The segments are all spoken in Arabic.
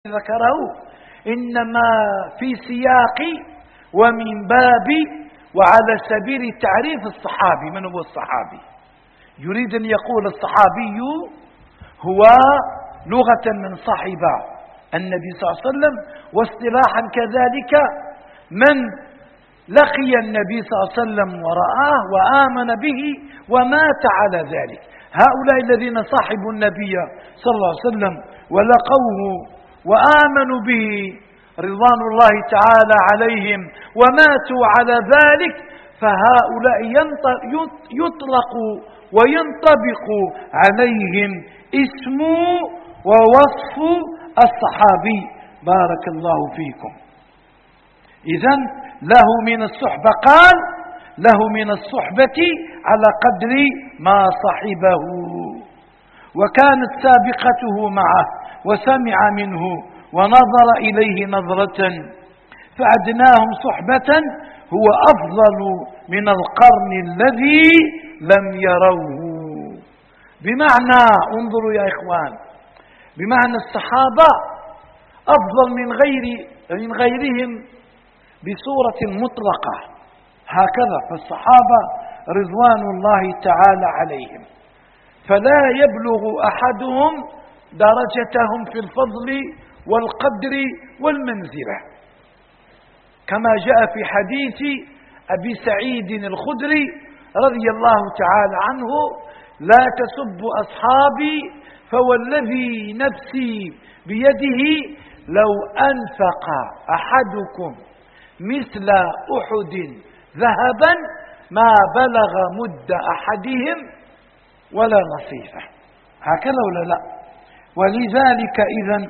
ذكره إنما في سياق ومن باب وعلى سبيل تعريف الصحابي. من هو الصحابي؟ يريد أن يقول الصحابي هو لغة من صحب النبي صلى الله عليه وسلم، واصطلاحا كذلك من لقي النبي صلى الله عليه وسلم ورآه وآمن به ومات على ذلك. هؤلاء الذين صاحبوا النبي صلى الله عليه وسلم ولقوه وآمنوا به رضوان الله تعالى عليهم وماتوا على ذلك، فهؤلاء يطلق وينطبق عليهم اسم ووصف الصحابي. بارك الله فيكم. إذن له من الصحبة، قال له من الصحبة على قدر ما صحبه، وكانت سابقته معه وسمع منه ونظر إليه نظرة، فأدناهم صحبة هو أفضل من القرن الذي لم يروه. بمعنى، انظروا يا إخوان، بمعنى الصحابة أفضل من غيرهم بصورة مطلقة هكذا. فالصحابة رضوان الله تعالى عليهم، فلا يبلغ أحدهم درجتهم في الفضل والقدر والمنزلة، كما جاء في حديث أبي سعيد الخدري رضي الله تعالى عنه: لا تسبوا أصحابي فوالذي نفسي بيده لو أنفق أحدكم مثل أحد ذهبا ما بلغ مد أحدهم ولا نصيفه. هكذا ولا لا؟ ولذلك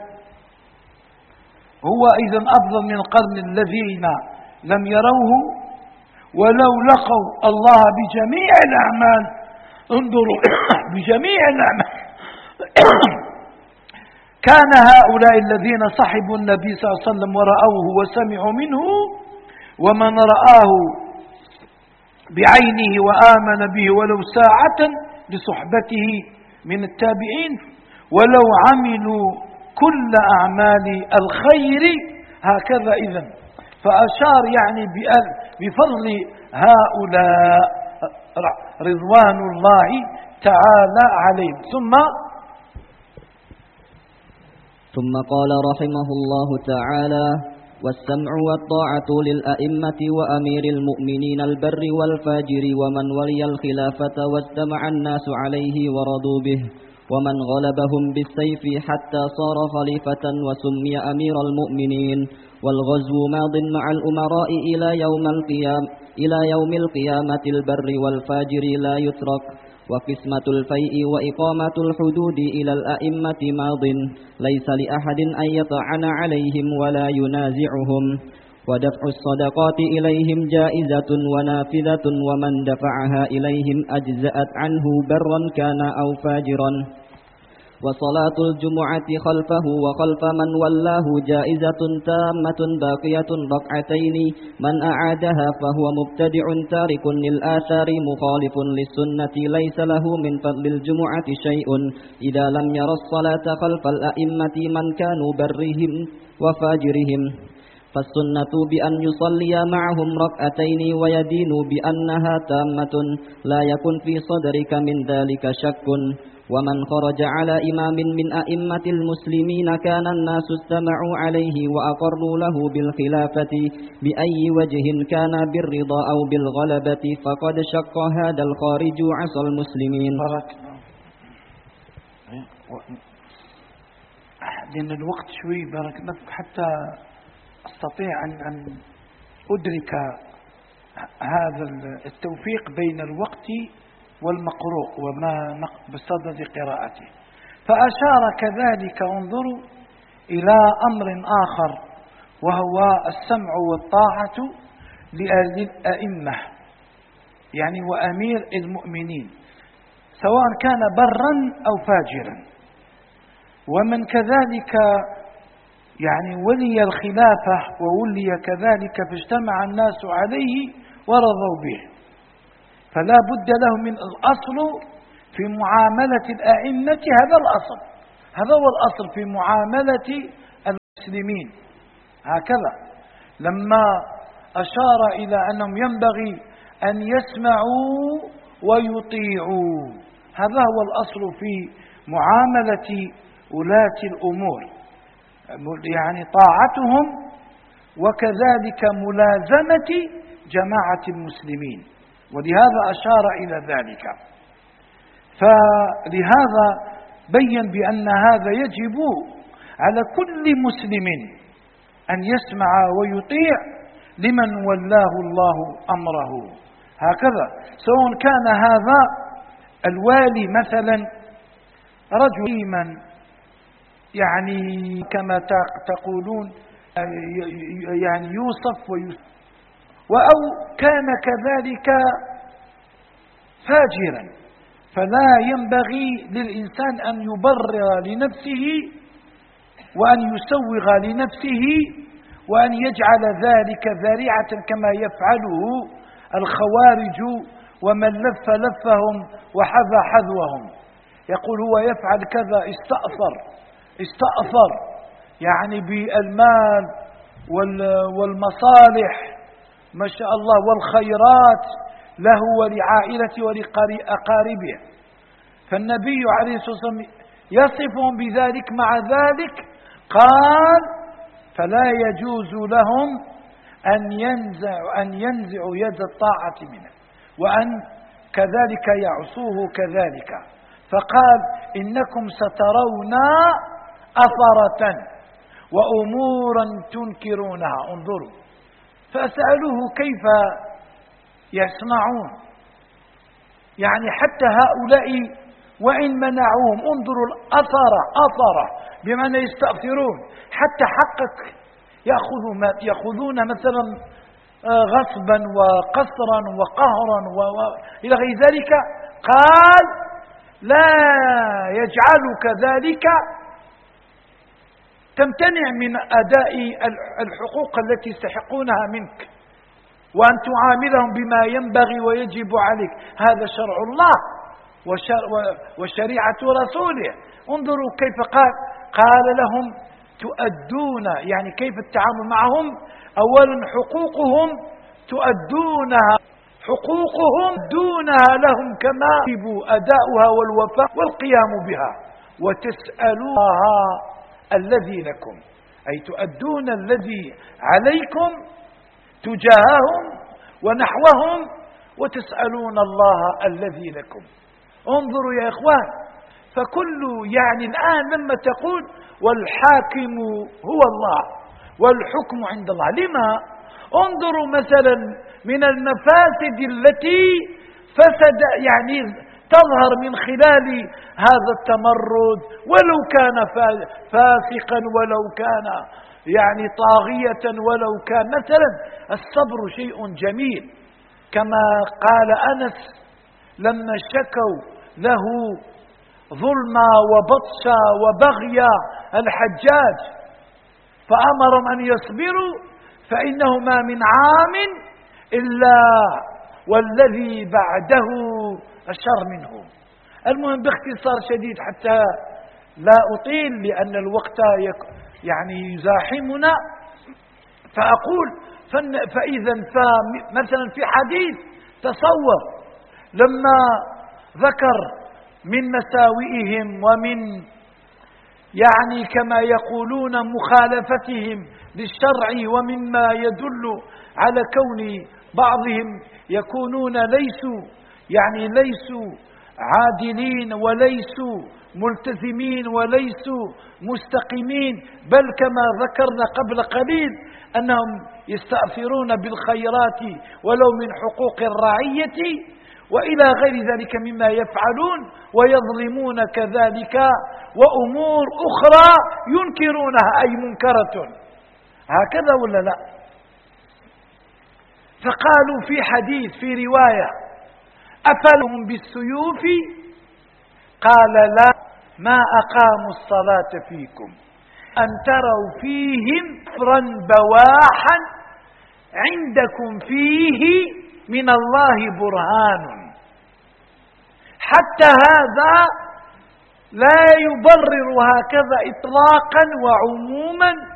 هو إذن أفضل من القرن الذين لم يروه ولو لقوا الله بجميع الأعمال. انظروا بجميع الأعمال كان هؤلاء الذين صحبوا النبي صلى الله عليه وسلم ورأوه وسمعوا منه، ومن رآه بعينه وآمن به ولو ساعة بصحبته من التابعين، ولو عملوا كل أعمال الخير. هكذا إذن فأشار يعني بفضل هؤلاء رضوان الله تعالى عليهم. ثم قال رحمه الله تعالى: والسمع والطاعة للأئمة وأمير المؤمنين البر والفاجر ومن ولي الخلافة واجتمع الناس عليه ورضوا به، ومن غلبهم بالسيف حتى صار خليفة وسمي أمير المؤمنين. والغزو ماض مع الأمراء إلى يوم القيامة البر والفاجر لا يترك. وقسمة الفيء وإقامة الحدود إلى الأئمة ماض، ليس لأحد أن يطعن عليهم ولا ينازعهم. ودفع الصدقات إليهم جائزة ونافذة، ومن دفعها إليهم أجزأت عنه برا كان أو فاجرا. وصلاة الجمعة خلفه وخلف من ولاه جائزة تامة باقية ركعتين، من أعادها فهو مبتدع تارك للآثار مخالف للسنة، ليس له من فضل الجمعة شيء إذا لم ير الصلاة خلف الأئمة من كانوا برهم وفاجرهم. فالسنة بأن يصلي معهم ركعتين ويدين بأنها تامة، لا يكن في صدرك من ذلك شك. ومن خرج على إمام من أئمة المسلمين كان الناس استمعوا عليه وأقروا له بالخلافة بأي وجه كان، بالرضا أو بالغلبة، فقد شق هذا الخارج عصى المسلمين. لأن الوقت شوي بارك الله حتى أستطيع أن أدرك هذا التوفيق بين الوقت والمقروء وما بصدد قراءته. فأشار كذلك انظروا إلى أمر آخر، وهو السمع والطاعة للأئمة يعني وأمير المؤمنين، سواء كان برا أو فاجرا. ومن كذلك يعني ولي الخلافة وولي كذلك فاجتمع الناس عليه ورضوا به، فلا بد له من الأصل في معاملة الأئمة. هذا الأصل، هذا هو الأصل في معاملة المسلمين. هكذا لما أشار إلى أنهم ينبغي أن يسمعوا ويطيعوا. هذا هو الأصل في معاملة ولاة الأمور، يعني طاعتهم وكذلك ملازمة جماعة المسلمين، ولهذا أشار إلى ذلك. فلهذا بين بأن هذا يجب على كل مسلم أن يسمع ويطيع لمن ولاه الله أمره. هكذا سواء كان هذا الوالي مثلا رجلا يعني كما تقولون يعني يوصف أو كان كذلك فاجرا، فلا ينبغي للإنسان أن يبرر لنفسه وأن يسوغ لنفسه وأن يجعل ذلك ذريعة كما يفعله الخوارج ومن لف لفهم وحذى حذوهم. يقول هو يفعل كذا، استأثر يعني بالمال والمصالح ما شاء الله والخيرات له ولعائلته ولأقاربه. فالنبي عليه الصلاة والسلام يصفهم بذلك، مع ذلك قال فلا يجوز لهم أن ينزعوا يد الطاعة منه وأن كذلك يعصوه كذلك. فقال إنكم سترون أثرة وأمورا تنكرونها. انظروا، فسألوه كيف يصنعون، يعني حتى هؤلاء وإن منعوهم انظروا الأثر بمعنى يستأثرون حتى حقك يأخذون مثلا غصبا وقصرا وقهرا إلى غير ذلك. قال لا يجعلك ذلك تمتنع من أداء الحقوق التي يستحقونها منك وأن تعاملهم بما ينبغي ويجب عليك. هذا شرع الله وشريعة رسوله. انظروا كيف قال لهم تؤدون، يعني كيف التعامل معهم. أولا حقوقهم تؤدونها لهم كما يجب أداؤها والوفاء والقيام بها، وتسألوها الذي لكم، أي تؤدون الذي عليكم تجاههم ونحوهم وتسألون الله الذي لكم. انظروا يا إخوان، فكل يعني الآن لما تقول والحاكم هو الله والحكم عند الله، لما؟ انظروا مثلا من المفاسد التي فسد يعني تظهر من خلال هذا التمرد، ولو كان فاسقا ولو كان يعني طاغية ولو كان مثلا الصبر شيء جميل، كما قال أنس لما شكوا له ظلما وبطشا وبغيا الحجاج فأمرهم أن يصبروا فإنه ما من عام إلا والذي بعده أشر منه. المهم باختصار شديد حتى لا أطيل لأن الوقت يعني يزاحمنا، فأقول فإذا مثلا في حديث تصور لما ذكر من مساوئهم ومن يعني كما يقولون مخالفتهم للشرع ومما يدل على كون بعضهم يكونون ليسوا عادلين وليسوا ملتزمين وليسوا مستقيمين، بل كما ذكرنا قبل قليل أنهم يستأثرون بالخيرات ولو من حقوق الرعية وإلى غير ذلك مما يفعلون، ويظلمون كذلك وأمور أخرى ينكرونها أي منكرة. هكذا ولا لا؟ فقالوا في حديث في رواية أفلهم بالسيوف؟ قال لا، ما أقاموا الصلاة فيكم أن تروا فيهم كفرا بواحا عندكم فيه من الله برهان. حتى هذا لا يبرر هكذا إطلاقا وعموما